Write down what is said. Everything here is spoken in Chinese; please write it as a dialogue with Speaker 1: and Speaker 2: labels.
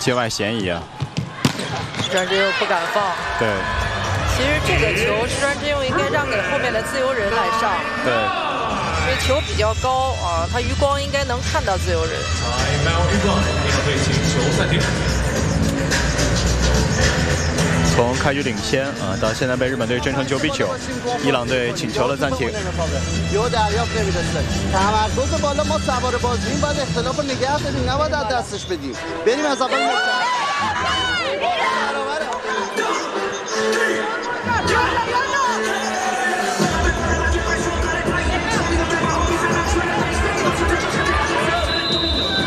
Speaker 1: 界外嫌疑啊。
Speaker 2: 石川真佑不敢放。
Speaker 1: 对。
Speaker 2: 其实这个球，石川真佑应该让给后面的自由人来上。
Speaker 1: 对。
Speaker 2: 因为球比较高啊，他余光应该能看到自由人。
Speaker 1: 从开局领先到现在被日本队追成9比9，伊朗队请求了暂停。
Speaker 3: تمرکز بالا ما سوار بازییم باید اختلاف نگه داریم نباید از دستش بدیم بریم از اول